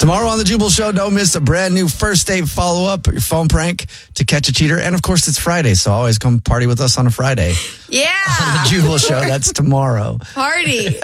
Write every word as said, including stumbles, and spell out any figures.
Tomorrow on The Jubal Show, don't miss a brand new first date follow-up, your phone prank to catch a cheater. And, of course, it's Friday, so always come party with us on a Friday. Yeah. On The Jubal Show, that's tomorrow. Party.